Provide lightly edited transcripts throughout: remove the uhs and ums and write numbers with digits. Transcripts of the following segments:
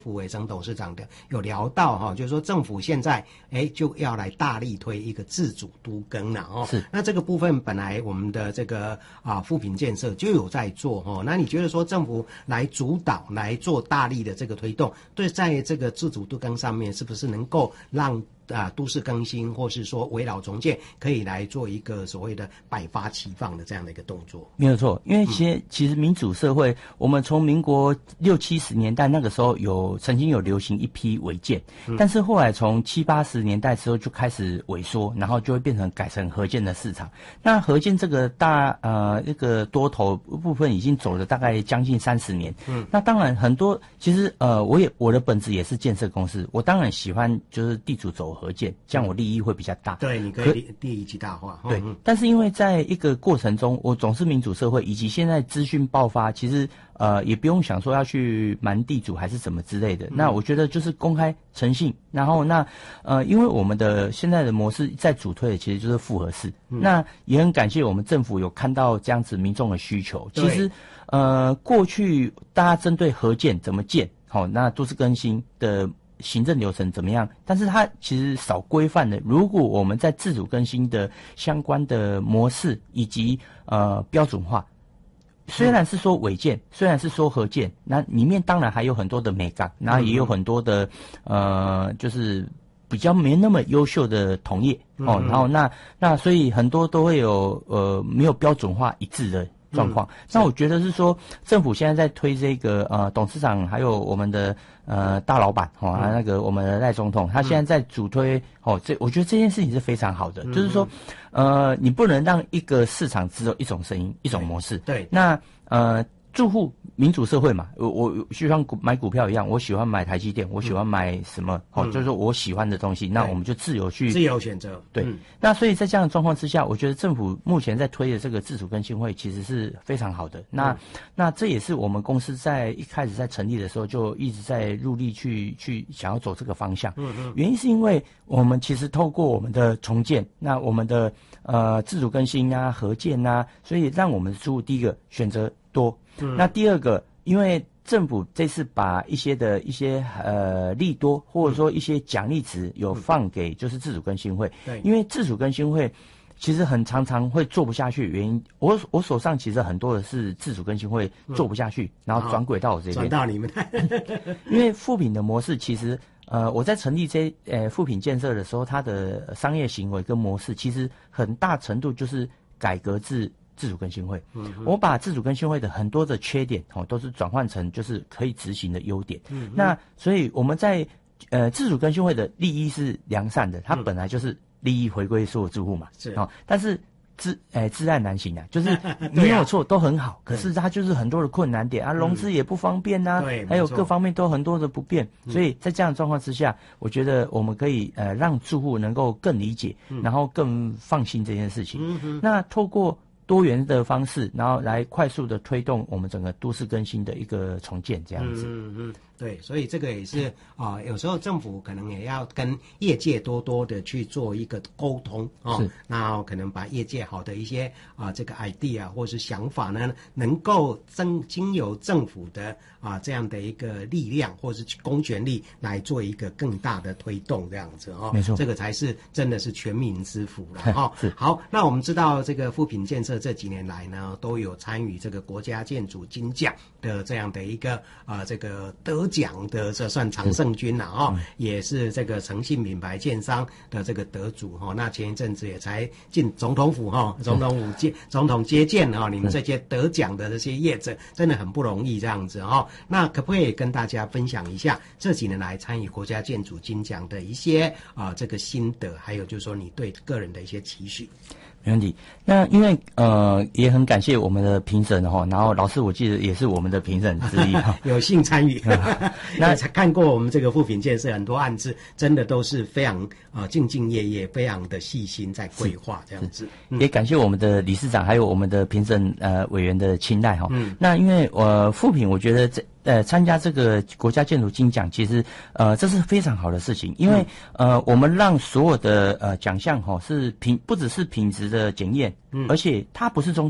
副卫生董事长的有聊到哈，就是说政府现在就要来大力推一个自主都更了哦。是，那这个部分本来我们的这个富品建设就有在做哦。那你觉得说政府来主导来做大力的这个推动，对在这个自主都更上面，是不是能够让都市更新或是说围绕重建可以来做一个所谓的百发齐放的这样的一个动作？ 没有错，因为其实民主社会，我们从民国60、70年代那个时候曾经有流行一批违建，但是后来从70、80年代之后就开始萎缩，然后就会改成合建的市场。那合建这个一个多头部分已经走了大概将近30年。那当然很多其实我的本质也是建设公司，我当然喜欢就是地主走合建，这样我利益会比较大。 对，你可以利益极大化。 对，但是因为在一个过程中，我总是民主社会，以及现在资讯爆发，其实也不用想说要去瞒地主还是什么之类的。那我觉得就是公开诚信，然后因为我们的现在的模式在主推的其实就是复合式。那也很感谢我们政府有看到这样子民众的需求。其实过去大家针对合建怎么建，那都市更新的行政流程怎么样？但是它其实少规范的。如果我们在自主更新的相关的模式以及标准化，虽然是说违建，虽然是说合建，那里面当然还有很多的美感，然后也有很多的就是比较没那么优秀的同业然后那所以很多都会有没有标准化一致的状况。那我觉得是说，政府现在在推这个董事长还有我们的大老板那个我们的赖总统，他现在在主推我觉得这件事情是非常好的，就是说你不能让一个市场只有一种声音一种模式。 对， 那住户民主社会嘛，我就像买股票一样，我喜欢买台积电，我喜欢买什么就是说我喜欢的东西，那我们就自由选择。 对，那所以在这样的状况之下，我觉得政府目前在推的这个自主更新会其实是非常好的。那这也是我们公司在一开始在成立的时候就一直在入力去想要走这个方向。原因是因为我们其实透过我们的重建，那我们的自主更新啊、合建啊，所以让我们的住户第一个选择多。那第二个，因为政府这次把一些利多或者说一些奖励值有放给就是自主更新会。对，因为自主更新会其实常常会做不下去，原因我手上其实很多的是自主更新会做不下去，然后转轨到我这边， 转到你们。 因为富品的模式其实我在成立富品建设的时候，它的商业行为跟模式其实很大程度就是改革自主更新会。我把自主更新会的很多的缺点都是转换成就是可以执行的优点。那所以我们在自主更新会的利益是良善的，它本来就是利益回归所有住户嘛。是但是自爱难行啊，就是没有错都很好，可是它就是很多的困难点啊，融资也不方便啊，还有各方面都很多的不便。所以在这样的状况之下，我觉得我们可以让住户能够更理解，然后更放心这件事情。那透过多元的方式，然后来快速的推动我们整个都市更新的一个重建，这样子。 对，所以这个也是有时候政府可能也要跟业界多的去做一个沟通那可能把业界好的一些这个 idea 或是想法呢，能够经由政府的这样的一个力量或是公权力来做一个更大的推动，这样子没错， 这个才是真的是全民之福了好，那我们知道这个富品建设这几年来呢，都有参与这个国家建筑金奖的这样的一个这个得奖的，这算常胜军了也是这个诚信品牌建商的这个得主那前一阵子也才进总统府总统接见你们这些得奖的这些业者真的很不容易这样子那可不可以跟大家分享一下这几年来参与国家建筑金奖的一些这个心得，还有就是说你对个人的一些期许？ 没问题。那因为也很感谢我们的评审然后老师我记得也是我们的评审之一有幸参与那看过我们这个富品建设很多案子，真的都是非常兢兢业业，非常的细心在规划这样子。 也感谢我们的理事长还有我们的评审委员的青睐那因为富品我觉得参加这个国家建筑金奖，其实这是非常好的事情，因为我们让所有的奖项是不只是品质的检验，而且它不是终点，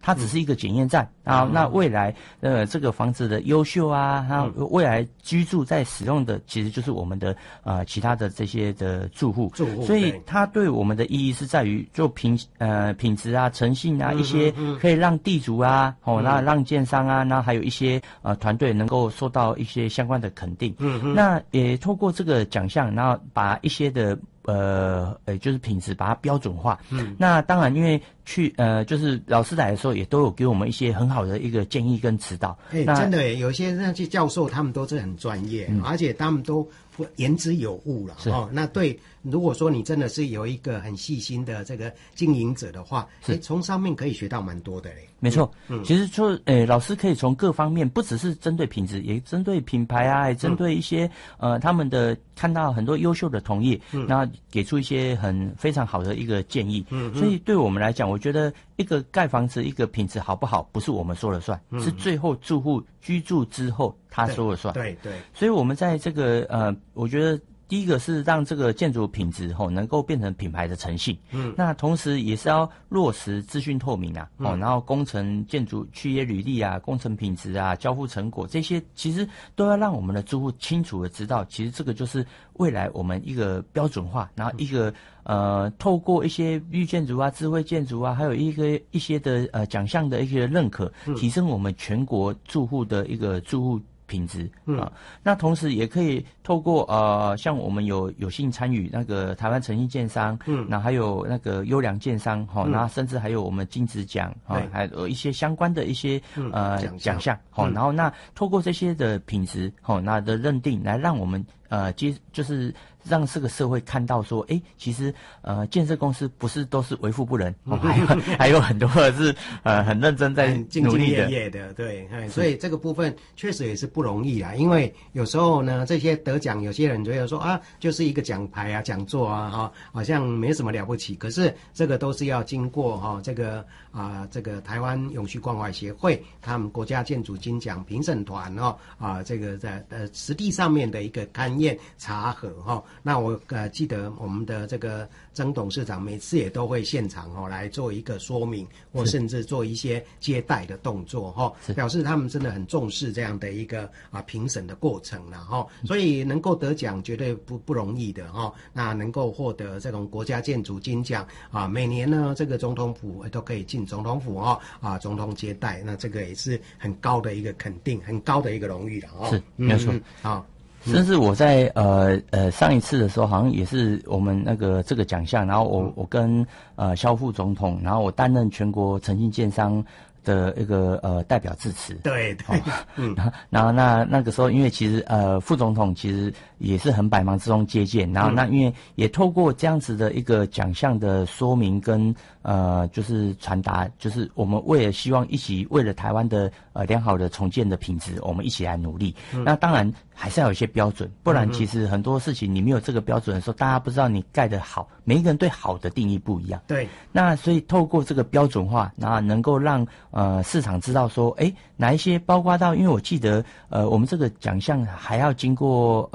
它只是一个检验站啊。那未来这个房子的优秀啊，它未来居住在使用的其实就是我们的其他的这些的住户，所以它对我们的意义是在于就品质啊、诚信啊，一些可以让地主啊，那让建商啊，那还有一些团队能够受到一些相关的肯定。那也透过这个奖项，然后把一些的就是品质把它标准化。那当然因为就是老师来的时候也都有给我们一些很好的一个建议跟指导。 真的有些那些教授他们都是很专业，而且他们都言之有物了那对，如果说你真的是有一个很细心的这个经营者的话，从上面可以学到蛮多的嘞。 没错，其实说老师可以从各方面，不只是针对品质，也针对品牌啊，也针对一些他们的看到很多优秀的同业，然后给出一些非常好的一个建议。所以对我们来讲，我觉得一个盖房子一个品质好不好，不是我们说了算，是最后住户居住之后他说了算。 对。 所以我们在这个我觉得第一个是让这个建筑品质能够变成品牌的诚信。那同时也是要落实资讯透明啊，然后工程建筑契约履历啊、工程品质啊、交付成果这些，其实都要让我们的住户清楚的知道，其实这个就是未来我们一个标准化，然后一个透过一些绿建筑啊、智慧建筑啊，还有一些的奖项的一些认可，提升我们全国住户的一个住户品质那同时也可以透过像我们有幸参与那个台湾诚信建商，那还有那个优良建商那甚至还有我们金质奖还有一些相关的一些奖项然后那透过这些的品质那的认定，来让我们就是让这个社会看到说，其实建设公司不是都是为富不仁，还有很多的是很认真在努力的， 兢兢业业的，对，所以这个部分确实也是不容易啦。因为有时候呢，这些得奖，有些人觉得说就是一个奖牌啊、讲座啊，好像没什么了不起。可是这个都是要经过这个台湾永续关怀协会他们国家建筑金奖评审团这个在实地上面的一个勘验查核那我记得我们的这个曾董事长每次也都会现场来做一个说明，或甚至做一些接待的动作表示他们真的很重视这样的一个评审的过程所以能够得奖绝对不容易的那能够获得这种国家建筑金奖每年呢这个总统府都可以进总统府总统接待，那这个也是很高的一个肯定，很高的一个荣誉了是没有错甚至我在上一次的时候，好像也是我们那个这个奖项，然后我跟萧副总统，然后我担任全国诚信建商的一个代表致辞。 对， 然后那个时候，因为其实副总统其实也是很百忙之中接见，然后那因为也透过这样子的一个奖项的说明跟就是传达，就是我们希望一起为了台湾的良好的重建的品质，我们一起来努力。那当然还是要有一些标准，不然其实很多事情你没有这个标准的时候，大家不知道你盖得好，每一个人对好的定义不一样。 对， 那所以透过这个标准化，然后能够让市场知道说，哪一些包括到，因为我记得我们这个奖项还要经过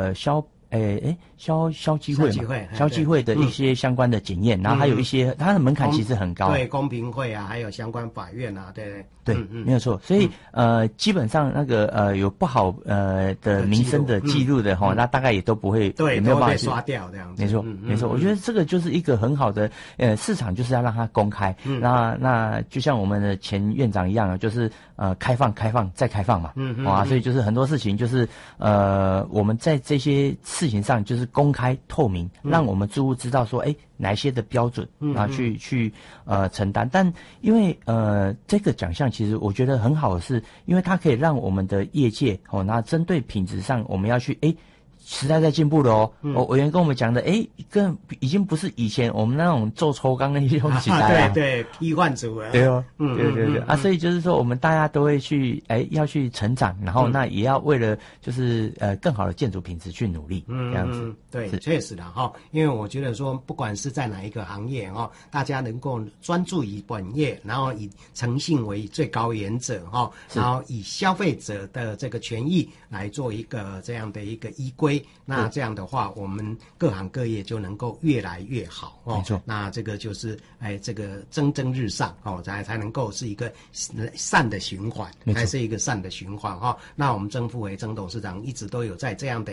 消基会的一些相关的检验，然后还有一些它的门槛其实很高， 对，公平会啊，还有相关法院啊，对， 没有错。所以基本上那个有不好的民生的记录的那大概也都不会， 对， 没有办法被刷掉这样子。 没错，我觉得这个就是一个很好的市场，就是要让它公开。那就像我们的前院长一样，就是开放再开放嘛。所以就是很多事情就是我们在这些事情上就是公开透明，让我们住户知道说，哪一些的标准去承担。但因为这个奖项其实我觉得很好的是，因为它可以让我们的业界那针对品质上我们要去时代在进步了委员跟我们讲的更已经不是以前我们那种做抽钢的那种时代对，批换组了。 对对所以就是说我们大家都会去要去成长，然后那也要为了就是更好的建筑品质去努力这样子。 对，确实的因为我觉得说不管是在哪一个行业大家能够专注于本业，然后以诚信为最高原则然后以消费者的这个权益来做一个这样的一个依归规，那这样的话，我们各行各业就能够越来越好哦。 没错， 那这个就是这个蒸蒸日上哦，才能够是一个善的循环，才是一个善的循环哈。那我们曾富维曾董事长一直都有在这样的